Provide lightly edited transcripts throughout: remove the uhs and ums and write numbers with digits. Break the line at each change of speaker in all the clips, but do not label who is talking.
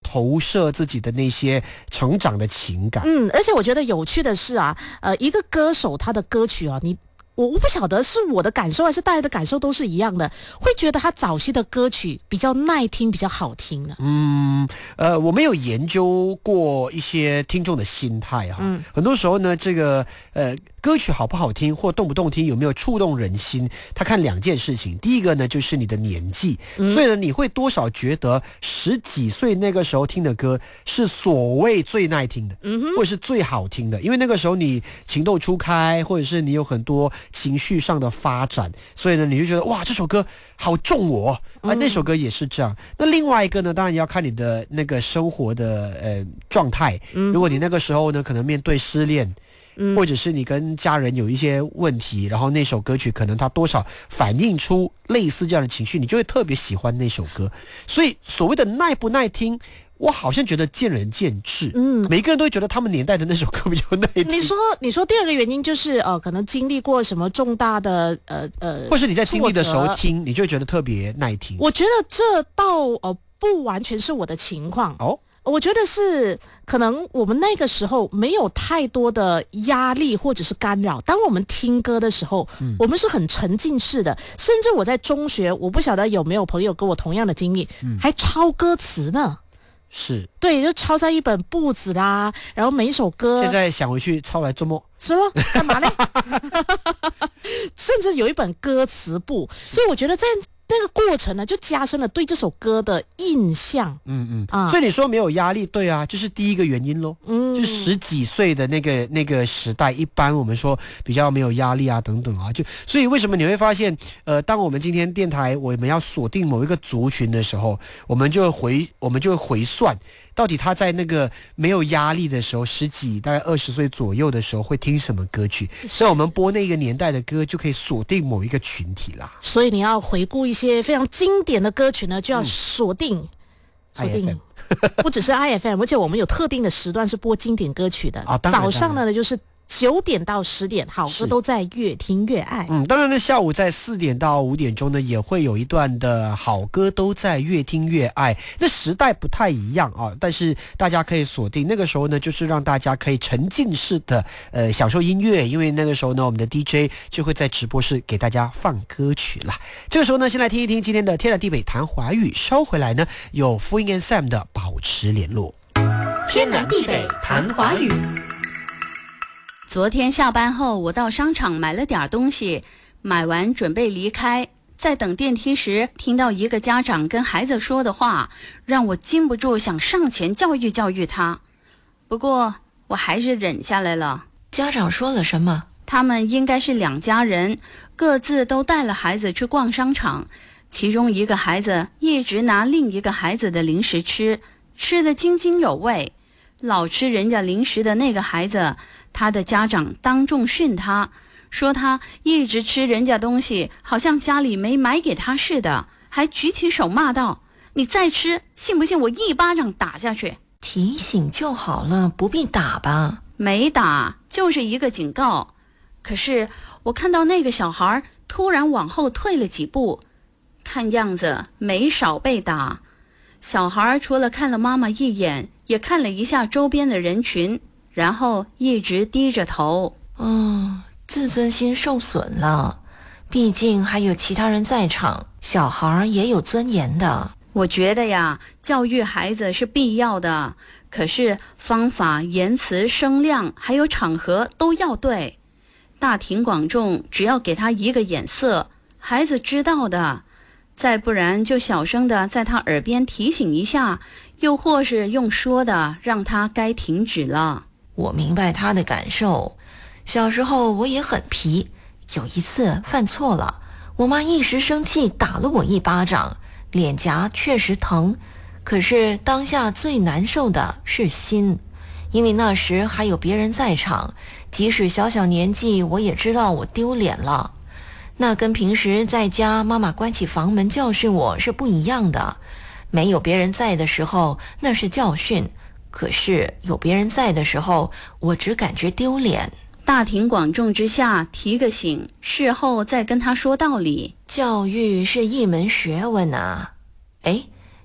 投射自己的那些成长的情感。
而且我觉得有趣的是啊，一个歌手他的歌曲啊，我不晓得是我的感受还是大家的感受都是一样的，会觉得他早期的歌曲比较耐听，比较好听呢。
我们有研究过一些听众的心态哈，很多时候呢，这个歌曲好不好听或动不动听，有没有触动人心，他看两件事情。第一个呢，就是你的年纪，所以呢，你会多少觉得10几岁那个时候听的歌是所谓最耐听的，或者是最好听的，因为那个时候你情窦初开，或者是你有很多情绪上的发展，所以呢，你就觉得哇，这首歌好中我啊，那首歌也是这样。那另外一个呢，当然要看你的那个生活的状态。如果你那个时候呢，可能面对失恋，或者是你跟家人有一些问题，然后那首歌曲可能它多少反映出类似这样的情绪，你就会特别喜欢那首歌。所以所谓的耐不耐听，我好像觉得见仁见智。每个人都会觉得他们年代的那首歌比较耐听。
你说第二个原因就是可能经历过什么重大的
或是你在经历的时候听，你就会觉得特别耐听。
我觉得这倒不完全是我的情况我觉得是可能我们那个时候没有太多的压力或者是干扰，当我们听歌的时候，我们是很沉浸式的。甚至我在中学，我不晓得有没有朋友跟我同样的经历，还抄歌词呢。
是
对，就抄在一本簿子啦，然后每一首歌
现在想回去抄来做梦
是咯，干嘛呢？甚至有一本歌词簿，所以我觉得在那个过程呢，就加深了对这首歌的印象。
所以你说没有压力，对啊，就是第一个原因咯。就10几岁的那个时代，一般我们说比较没有压力啊，等等啊，所以为什么你会发现，当我们今天电台我们要锁定某一个族群的时候，我们就会回算。到底他在那个没有压力的时候，大概20岁左右的时候会听什么歌曲？所以我们播那个年代的歌，就可以锁定某一个群体啦。
所以你要回顾一些非常经典的歌曲呢，就要锁定。不只是 IFM， 而且我们有特定的时段是播经典歌曲的。早上呢就是9点到10点，好歌都在越听越爱。
当然呢，下午在4点到5点钟呢，也会有一段的好歌都在越听越爱。那时代不太一样啊，但是大家可以锁定那个时候呢，就是让大家可以沉浸式的享受音乐，因为那个时候呢，我们的 DJ 就会在直播室给大家放歌曲啦。这个时候呢，先来听一听今天的天南地北谈华语，稍回来呢，有 Fu Ying and Sam 的保持联络。
天南地北谈华语。昨天下班后，我到商场买了点东西，买完准备离开，在等电梯时，听到一个家长跟孩子说的话，让我禁不住想上前教育教育他。不过我还是忍下来了。
家长说了什么？
他们应该是2家人，各自都带了孩子去逛商场，其中一个孩子一直拿另一个孩子的零食吃，吃得津津有味。老吃人家零食的那个孩子，他的家长当众训他，说他一直吃人家东西，好像家里没买给他似的，还举起手骂道：“你再吃，信不信我一巴掌打下去？”
提醒就好了，不必打吧？
没打，就是一个警告。可是我看到那个小孩突然往后退了几步，看样子没少被打。小孩除了看了妈妈一眼，也看了一下周边的人群，然后一直低着头。
自尊心受损了，毕竟还有其他人在场，小孩也有尊严的。
我觉得呀，教育孩子是必要的，可是方法、言辞、声量还有场合都要对。大庭广众，只要给他一个眼色，孩子知道的。再不然就小声的在他耳边提醒一下，又或是用说的让他该停止了。
我明白他的感受，小时候我也很皮，有一次犯错了，我妈一时生气打了我一巴掌，脸颊确实疼，可是当下最难受的是心，因为那时还有别人在场，即使小小年纪我也知道我丢脸了。那跟平时在家妈妈关起房门教训我是不一样的，没有别人在的时候那是教训，可是有别人在的时候我只感觉丢脸。
大庭广众之下提个醒，事后再跟他说道理。
教育是一门学问啊。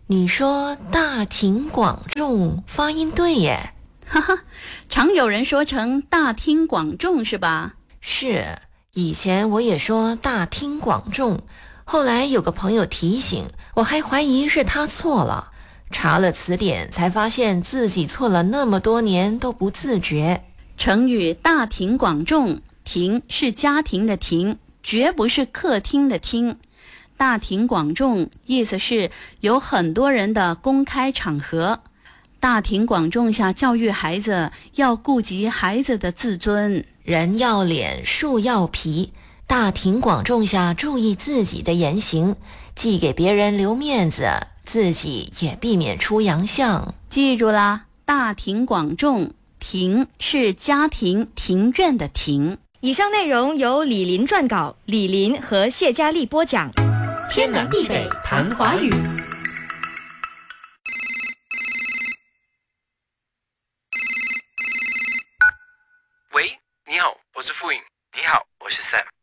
你说大庭广众，发音对耶。
哈哈，常有人说成大庭广众是吧？
是，以前我也说大庭广众，后来有个朋友提醒，我还怀疑是他错了，查了词典才发现自己错了那么多年都不自觉。
成语大庭广众，庭是家庭的庭，绝不是客厅的厅。大庭广众意思是有很多人的公开场合。大庭广众下教育孩子，要顾及孩子的自尊。
人要脸，树要皮，大庭广众下注意自己的言行，既给别人留面子，自己也避免出洋相。
记住啦，大庭广众，庭是家庭庭院的庭。
以上内容由李林撰稿，李林和谢佳丽播讲。
天南地北谈华语。
喂，你好，我是傅颖。你好，我是 Sam。